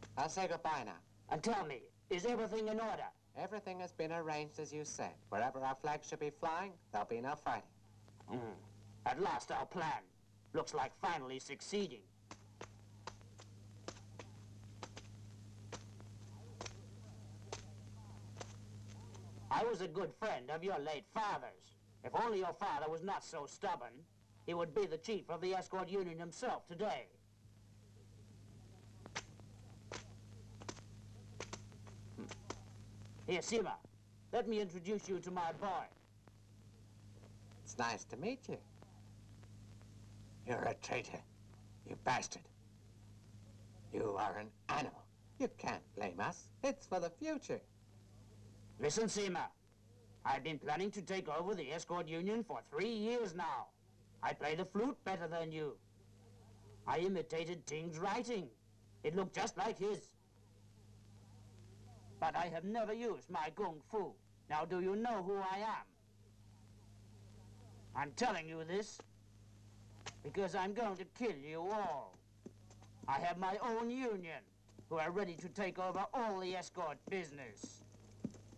I'll say goodbye now. And tell me, is everything in order? Everything has been arranged as you said. Wherever our flag should be flying, there'll be no fighting. At last our plan looks like finally succeeding. I was a good friend of your late father's. If only your father was not so stubborn, he would be the chief of the escort union himself today. Here, Sima, let me introduce you to my boy. It's nice to meet you. You're a traitor, you bastard. You are an animal. You can't blame us. It's for the future. Listen, Sima. I've been planning to take over the escort union for 3 years now. I play the flute better than you. I imitated Ting's writing. It looked just like his. But I have never used my kung fu. Now, do you know who I am? I'm telling you this because I'm going to kill you all. I have my own union who are ready to take over all the escort business.